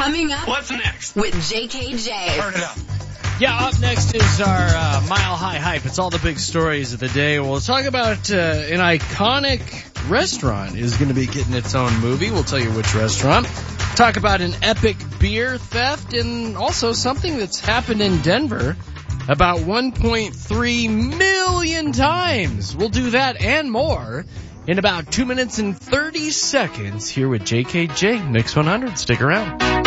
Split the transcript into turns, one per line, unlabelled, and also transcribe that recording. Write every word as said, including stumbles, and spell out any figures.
Coming up.
What's next?
With J K J.
Turn it up.
Yeah, up next is our uh, Mile High Hype. It's all the big stories of the day. We'll talk about uh, an iconic restaurant is going to be getting its own movie. We'll tell you which restaurant. Talk about an epic beer theft and also something that's happened in Denver about one point three million times. We'll do that and more in about two minutes and thirty seconds here with J K J Mix one hundred. Stick around.